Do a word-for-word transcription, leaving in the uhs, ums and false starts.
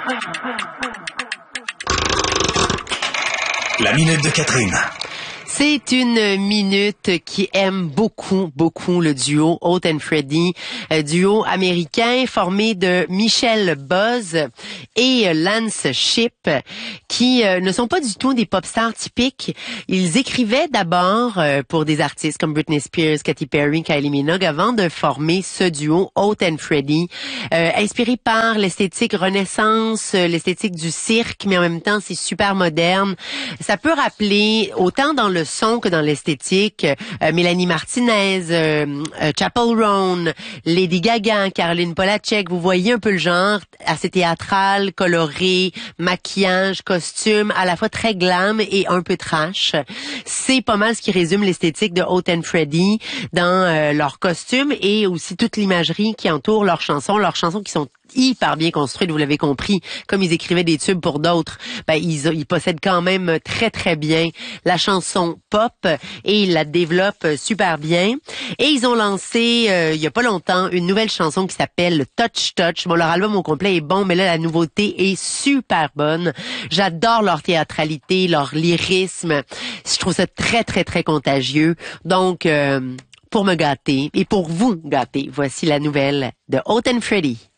La minute de Catherine. C'est une minute qui aime beaucoup, beaucoup le duo Oates and Freddy, duo américain formé de Michelle Buzz et Lance Shipp, qui euh, ne sont pas du tout des pop stars typiques. Ils écrivaient d'abord euh, pour des artistes comme Britney Spears, Katy Perry, Kylie Minogue avant de former ce duo Oates and Freddy, euh, inspiré par l'esthétique Renaissance, l'esthétique du cirque, mais en même temps c'est super moderne. Ça peut rappeler autant dans le son que dans l'esthétique, euh, Mélanie Martinez, euh, euh, Chappell Roan, Lady Gaga, Caroline Polachek, vous voyez un peu le genre, assez théâtral, coloré, maquillage, costume, à la fois très glam et un peu trash. C'est pas mal ce qui résume l'esthétique de Oates and Freddy dans euh, leurs costumes et aussi toute l'imagerie qui entoure leurs chansons, leurs chansons qui sont hyper bien construites, vous l'avez compris, comme ils écrivaient des tubes pour d'autres, ben ils, ils possèdent quand même très très bien la chanson pop et ils la développent super bien. Et ils ont lancé euh, il y a pas longtemps une nouvelle chanson qui s'appelle Touch Touch. Bon, leur album au complet est bon, mais là la nouveauté est super bonne. J'adore leur théâtralité, leur lyrisme. Je trouve ça très très très contagieux. Donc euh, pour me gâter et pour vous gâter, voici la nouvelle de Oates and Freddy.